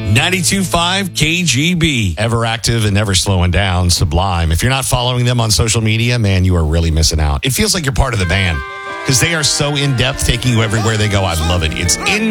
92.5 KGB. Ever active and never slowing down, Sublime. If you're not following them on social media, man, you are really missing out. It feels like you're part of the band because they are so in-depth, taking you everywhere they go. I love it. It's in